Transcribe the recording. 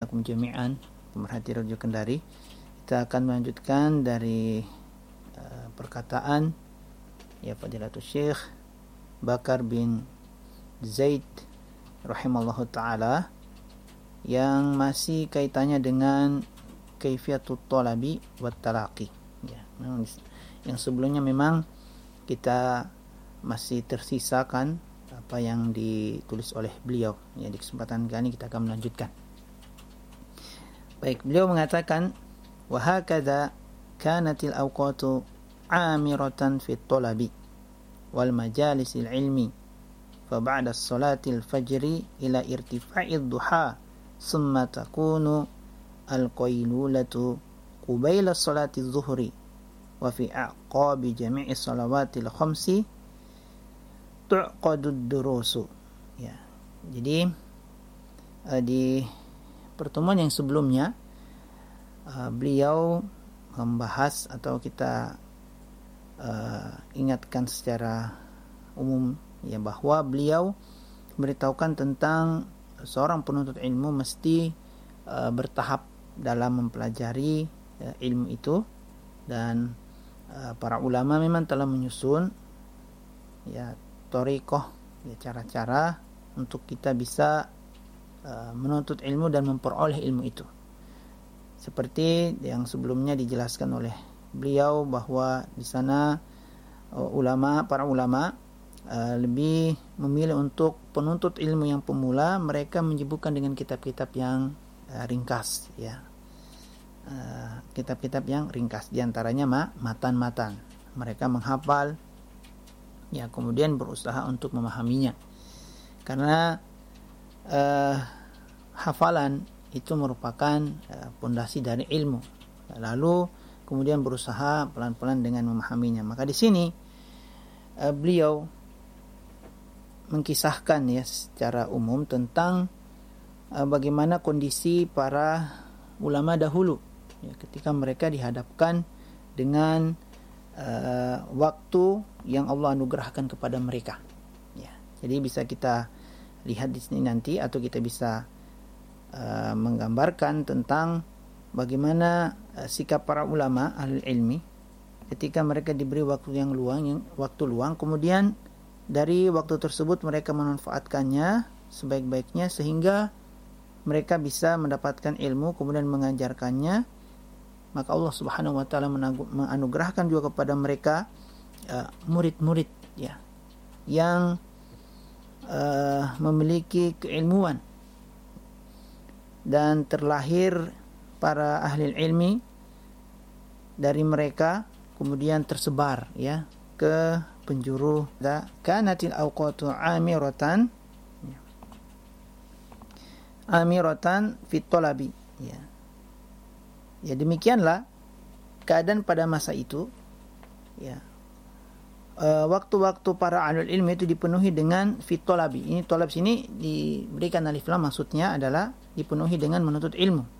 lakum jami'an, pemerhati Radio Kendari. Kita akan melanjutkan dari perkataan Fadilatul Syekh Bakar bin Zaid rahimallahu ta'ala yang masih kaitannya dengan kaifiyatut talabi wat talaqi. Memang yang sebelumnya memang kita masih tersisakan apa yang ditulis oleh beliau. Di kesempatan kali ini kita akan melanjutkan. Baik, beliau mengatakan wa hakadha kanatil awqatu amiratan fit talabi wal majalisil ilmi fa ba'da salatil fajri ila irtifa'id duha summa takunu al-qailulatu qubayla salati zuhri wa fi aqabi jami'i salawatil khamsi tu'qadud durusu. Jadi di pertemuan yang sebelumnya beliau membahas atau kita ingatkan secara umum bahwa beliau memberitahukan tentang seorang penuntut ilmu mesti bertahap dalam mempelajari ilmu itu, dan para ulama memang telah menyusun thariqah, cara-cara untuk kita bisa menuntut ilmu dan memperoleh ilmu itu. Seperti yang sebelumnya dijelaskan oleh beliau bahwa di sana para ulama lebih memilih untuk penuntut ilmu yang pemula, mereka menyebutkan dengan kitab-kitab yang ringkas, kitab-kitab yang ringkas, diantaranya matan-matan. Mereka menghafal, kemudian berusaha untuk memahaminya, karena hafalan itu merupakan pondasi dari ilmu. Lalu kemudian berusaha pelan-pelan dengan memahaminya. Maka di sini beliau mengkisahkan secara umum tentang bagaimana kondisi para ulama dahulu ketika mereka dihadapkan dengan waktu yang Allah anugerahkan kepada mereka. Jadi bisa kita lihat di sini nanti, atau kita bisa menggambarkan tentang bagaimana sikap para ulama ahli ilmi ketika mereka diberi waktu luang, kemudian dari waktu tersebut mereka memanfaatkannya sebaik-baiknya sehingga mereka bisa mendapatkan ilmu kemudian mengajarkannya. Maka Allah Subhanahu wa taala menganugerahkan juga kepada mereka murid-murid yang memiliki keilmuan, dan terlahir para ahli ilmi dari mereka kemudian tersebar ke penjuru. Kanatil awqatu amiratan fit talabi. Demikianlah keadaan pada masa itu. Waktu-waktu para ahlul ilmi itu dipenuhi dengan fit talabi. Ini talab sini diberikan alif lam, maksudnya adalah dipenuhi dengan menuntut ilmu.